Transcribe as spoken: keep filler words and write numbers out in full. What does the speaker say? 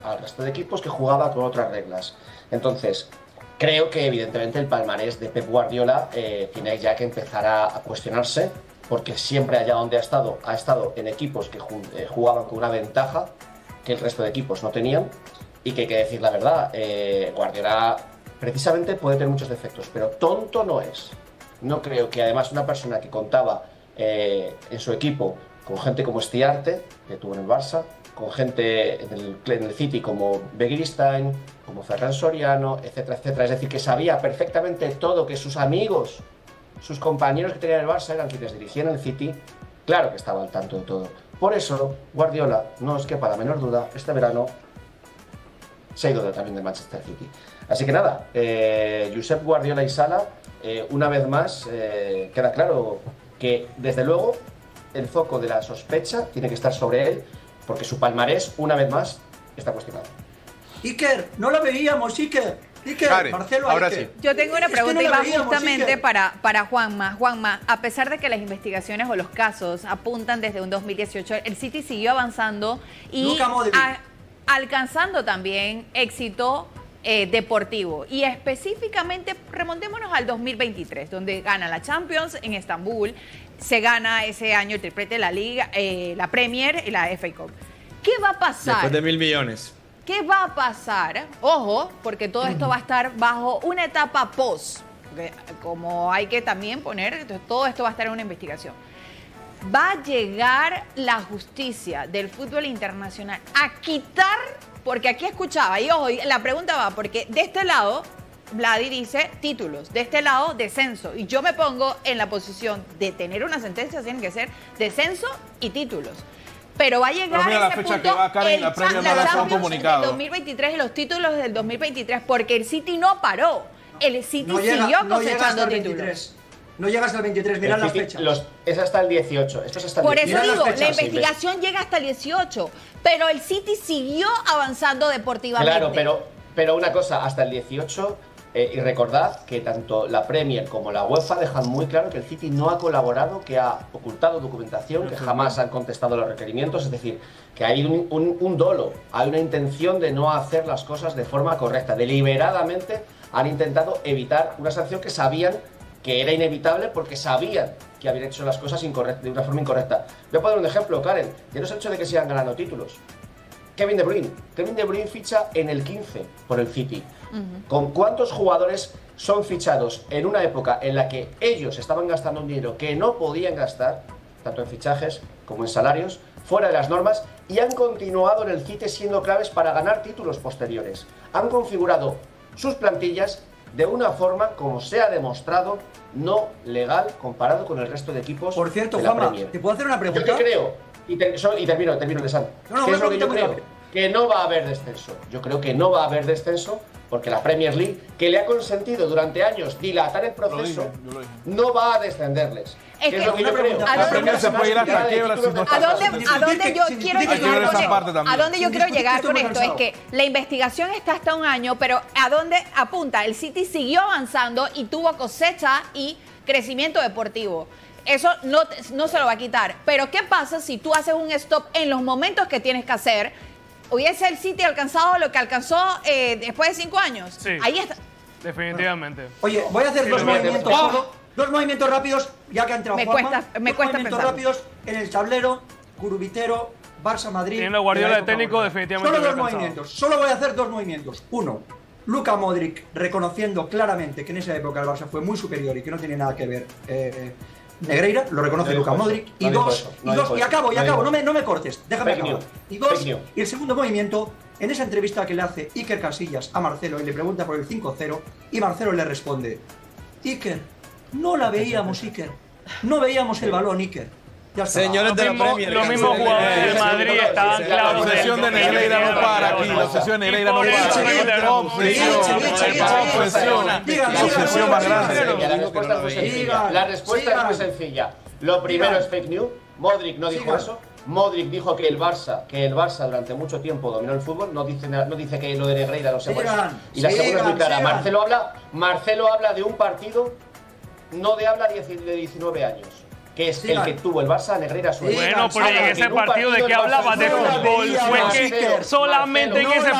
al resto de equipos que jugaba con otras reglas. Entonces, creo que evidentemente el palmarés de Pep Guardiola eh, tiene ya que empezar a, a cuestionarse, porque siempre allá donde ha estado, ha estado en equipos que eh, jugaban con una ventaja que el resto de equipos no tenían, y que hay que decir la verdad, eh, Guardiola precisamente puede tener muchos defectos, pero tonto no es. No creo que además una persona que contaba eh, en su equipo con gente como Stiarte, que tuvo en el Barça, con gente en el, en el City como Begiristain, como Ferran Soriano, etcétera, etcétera. Es decir, que sabía perfectamente todo, que sus amigos, sus compañeros que tenían el Barça eran quienes dirigían el City, claro que estaba al tanto de todo. Por eso, Guardiola, no os quepa la menor duda, este verano se ha ido de, también del Manchester City. Así que nada, eh, Josep Guardiola y Sala, eh, una vez más, eh, queda claro que, desde luego, el foco de la sospecha tiene que estar sobre él, porque su palmarés, una vez más, está cuestionado. Iker, no lo veíamos, Iker. Iker, Karen, Marcelo, ahora Iker. sí. Yo tengo una Es que pregunta no y lo va veíamos, justamente Iker. para, para Juanma. Juanma, a pesar de que las investigaciones o los casos apuntan desde un dos mil dieciocho, el City siguió avanzando y Luka Modric. a- alcanzando también éxito eh, deportivo. Y específicamente, remontémonos al dos mil veintitrés, donde gana la Champions en Estambul, se gana ese año el triplete de la Liga, eh, la Premier y la F A Cup. ¿Qué va a pasar? Después de mil millones. ¿Qué va a pasar? Ojo, porque todo esto va a estar bajo una etapa post. Porque como hay que también poner, entonces todo esto va a estar en una investigación. ¿Va a llegar la justicia del fútbol internacional a quitar? Porque aquí escuchaba, y ojo, la pregunta va, porque de este lado, Vladi dice títulos, de este lado, descenso. Y yo me pongo en la posición de tener una sentencia, tienen que ser descenso y títulos. Pero va a llegar Pero mira a la ese fecha punto que va, Karen, el la Premier Cha- no lanzó un Champions comunicado. del dos mil veintitrés y los títulos del dos mil veintitrés, porque el City no paró. El City No llega, siguió no llega hasta cosechando el títulos. veintitrés. No llega hasta el veintitrés, mirad El las City, fechas. los, es hasta el dieciocho. Esto es hasta el Por eso Mirad las digo, la fechas, sí, investigación llega hasta el dieciocho, pero el City siguió avanzando deportivamente. Claro, pero, pero una cosa, hasta el dieciocho, eh, y recordad que tanto la Premier como la UEFA dejan muy claro que el City no ha colaborado, que ha ocultado documentación, que jamás han contestado los requerimientos, es decir, que hay un, un, un dolo, hay una intención de no hacer las cosas de forma correcta. Deliberadamente han intentado evitar una sanción que sabían que era inevitable, porque sabían que habían hecho las cosas incorrecta, de una forma incorrecta. Voy a poner un ejemplo, Karen. Ya no es el hecho de que sigan ganando títulos. Kevin De Bruyne. Kevin De Bruyne ficha en el quince por el City. Uh-huh. ¿Con cuántos jugadores son fichados en una época en la que ellos estaban gastando un dinero que no podían gastar, tanto en fichajes como en salarios, fuera de las normas, y han continuado en el City siendo claves para ganar títulos posteriores? Han configurado sus plantillas de una forma, como se ha demostrado, no legal comparado con el resto de equipos. Por cierto, de la Juanma, Premier. ¿te puedo hacer una pregunta? Yo que creo, y, te, so, y termino, termino, Lesan. No, no, ¿Qué es una lo que yo pregunta muy creo? Que no va a haber descenso. Yo creo que no va a haber descenso, porque la Premier League, que le ha consentido durante años dilatar el proceso, Lo dije, yo lo dije. no va a descenderles. Es ¿Qué es que lo que yo una creo? pregunta, ¿a La dónde- Premier se puede ir hasta quiebra si no ¿A está dónde, pasando. a dónde yo Sin quiero discutir que- llegar Hay que ver con esa esto? parte también. ¿A dónde yo Sin quiero discutir, llegar estoy con muy esto? Es cansado. que la investigación está hasta un año, pero ¿a dónde apunta? El City siguió avanzando y tuvo cosecha y crecimiento deportivo. Eso no, te- no se lo va a quitar. Pero ¿qué pasa si tú haces un stop en los momentos que tienes que hacer? ¿Hubiese el City alcanzado lo que alcanzó eh, después de cinco años? Sí. Ahí está. Definitivamente. Oye, voy a hacer dos lo voy a movimientos hacer. solo. Dos movimientos rápidos, ya que ha entrado Me Juanma. cuesta- me Dos cuesta movimientos pensarlo. rápidos en el tablero, Curubitero, Barça Madrid. Teniendo a Guardiola la de época técnico, Guardiola. definitivamente Solo hubiera dos alcanzado. movimientos. Solo voy a hacer dos movimientos. Uno, Luka Modric reconociendo claramente que en esa época el Barça fue muy superior y que no tiene nada que ver. Eh, Negreira, lo reconoce No Luka dijo Modric. eso, Y no dijo dos, eso, y, no dos dijo y eso, acabo, y no acabo, dijo no me, eso. no me cortes, déjame Fake acabar. news, Y dos, fake news. y el segundo movimiento, en esa entrevista que le hace Iker Casillas a Marcelo y le pregunta por el cinco cero, y Marcelo le responde: Iker, no la veíamos, Iker. No veíamos el balón, Iker. Ya está. Señores de la Los mismos- Premier. los mismos jugadores del Madrid estaban La claros. La obsesión de Negreira no para aquí. La obsesión de Negreira no para. Obsesión. Obsesión. La obsesión más grande. La respuesta es muy sencilla. Sigan, La respuesta es muy sigan. sencilla. Lo primero Sigan. es fake news. Modric no dijo Sigan. eso. Modric dijo que el Barça, que el Barça durante mucho tiempo dominó el fútbol. No dice, na- no dice que lo de Negreira no se por eso. Sigan, Y la segunda es muy sigan, clara. sigan. Marcelo habla, Marcelo habla de un partido, no de habla de diecinueve años. que es Sigan. el que tuvo el Barça a Negreira suelto. Bueno, pero en Ahora, ese en un partido de partido qué el Barça hablabas de no la fútbol veía fue Marcelo, que solamente en Marcelo, ese